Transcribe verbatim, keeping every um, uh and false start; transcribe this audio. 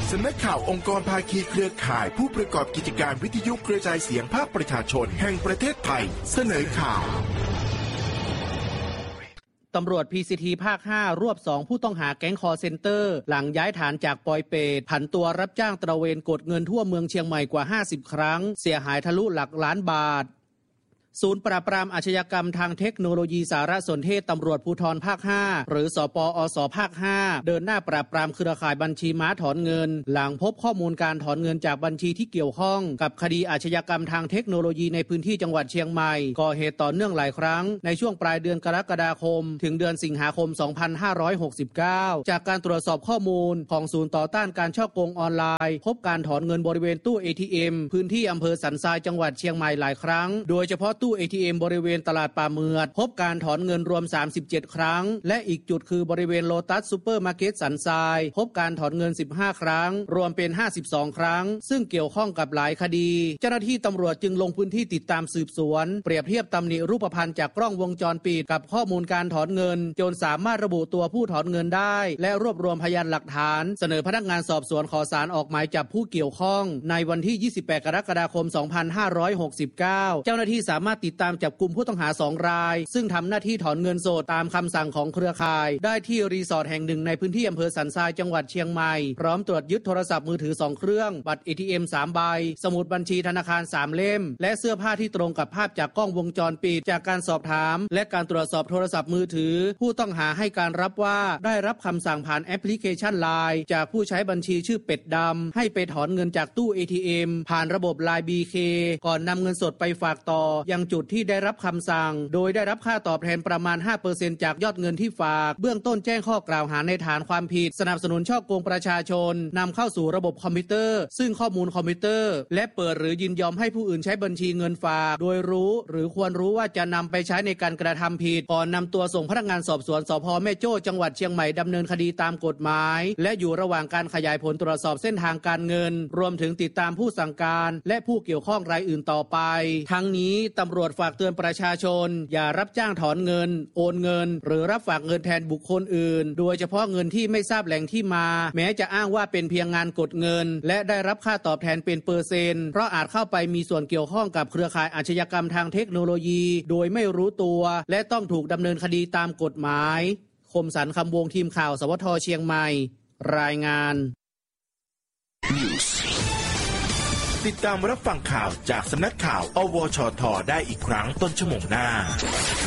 สำนักข่าวองค์กรภาคีเครือข่ายผู้ประกอบกิจการวิทยุกระจายเสียงภาคประชาชนแห่งประเทศไทยเสนอข่าวตำรวจ พี ซี ที ภาค ห้ารวบสองผู้ต้องหาแก๊งคอลเซ็นเตอร์หลังย้ายฐานจากปอยเปตผันตัวรับจ้างตระเวนกดเงินทั่วเมืองเชียงใหม่กว่าห้าสิบครั้งเสียหายทะลุหลักล้านบาทศูนย์ปราบปรามอาชญากรรมทางเทคโนโลยีสารสนเทศตำรวจภูธรภาค ห้าหรือสปอสภาค ห้าเดินหน้าปราบปรามเครือข่ายบัญชีม้าถอนเงินหลังพบข้อมูลการถอนเงินจากบัญชีที่เกี่ยวข้องกับคดีอาชญากรรมทางเทคโนโลยีในพื้นที่จังหวัดเชียงใหม่ก่อเหตุต่อเนื่องหลายครั้งในช่วงปลายเดือนกรกฎาคมถึงเดือนสิงหาคมสองพันห้าร้อยหกสิบเก้าจากการตรวจสอบข้อมูลของศูนย์ต่อต้านการฉ้อโกงออนไลน์พบการถอนเงินบริเวณตู้ เอ ที เอ็ม พื้นที่อำเภอสันทรายจังหวัดเชียงใหม่หลายครั้งโดยเฉพาะตู้ เอ ที เอ็ม บริเวณตลาดป่าเมือดพบการถอนเงินรวมสามสิบเจ็ดครั้งและอีกจุดคือบริเวณโลตัสซูเปอร์มาร์เก็ตสันทรายพบการถอนเงินสิบห้าครั้งรวมเป็นห้าสิบสองครั้งซึ่งเกี่ยวข้องกับหลายคดีเจ้าหน้าที่ตำรวจจึงลงพื้นที่ติดตามสืบสวนเปรียบเทียบตำหนิรูปพรรณจากกล้องวงจรปิดกับข้อมูลการถอนเงินจนสามารถระบุตัวผู้ถอนเงินได้และรวบรวมพยานหลักฐานเสนอพนักงานสอบสวนขอศาลออกหมายจับผู้เกี่ยวข้องในวันที่ยี่สิบแปดกรกฎาคมสองพันห้าร้อยหกสิบเก้าเจ้าหน้าที่สามารถติดตามจับกุมผู้ต้องหาสองรายซึ่งทำหน้าที่ถอนเงินสดตามคำสั่งของเครือข่ายได้ที่รีสอร์ทแห่งหนึ่งในพื้นที่อำเภอสันทรายจังหวัดเชียงใหม่พร้อมตรวจยึดโทรศัพท์มือถือสองเครื่องบัตร เอ ที เอ็ม สามใบสมุดบัญชีธนาคารสามเล่มและเสื้อผ้าที่ตรงกับภาพจากกล้องวงจรปิดจากการสอบถามและการตรวจสอบโทรศัพท์มือถือผู้ต้องหาให้การรับว่าได้รับคำสั่งผ่านแอปพลิเคชัน ไลน์ จากผู้ใช้บัญชีชื่อเป็ดดำให้ไปถอนเงินจากตู้ เอ ที เอ็ม ผ่านระบบ ไลน์ บี เค ก่อนนำเงินสดไปฝากต่อยังจุดที่ได้รับคำสั่งโดยได้รับค่าตอบแทนประมาณ ห้าเปอร์เซ็นต์ จากยอดเงินที่ฝากเบื้องต้นแจ้งข้อกล่าวหาในฐานความผิดสนับสนุนฉ้อโกงประชาชนนำเข้าสู่ระบบคอมพิวเตอร์ซึ่งข้อมูลคอมพิวเตอร์และเปิดหรือยินยอมให้ผู้อื่นใช้บัญชีเงินฝากโดยรู้หรือควรรู้ว่าจะนำไปใช้ในการกระทำผิดก่อนนำตัวส่งพนักงานสอบสวนสภ.แม่โจ้จังหวัดเชียงใหม่ดำเนินคดีตามกฎหมายและอยู่ระหว่างการขยายผลตรวจสอบเส้นทางการเงินรวมถึงติดตามผู้สั่งการและผู้เกี่ยวข้องรายอื่นต่อไปทั้งนี้ตำรวจฝากเตือนประชาชนอย่ารับจ้างถอนเงินโอนเงินหรือรับฝากเงินแทนบุคคลอื่นโดยเฉพาะเงินที่ไม่ทราบแหล่งที่มาแม้จะอ้างว่าเป็นเพียงงานกดเงินและได้รับค่าตอบแทนเป็นเปอร์เซ็นต์เพราะอาจเข้าไปมีส่วนเกี่ยวข้องกับเครือข่ายอาชญากรรมทางเทคโนโลยีโดยไม่รู้ตัวและต้องถูกดำเนินคดีตามกฎหมายคมสันต์คำวงทีมข่าวสวทเชียงใหม่รายงานติดตามรับฟังข่าวจากสำนักข่าวอวชทได้อีกครั้งต้นชั่วโมงหน้า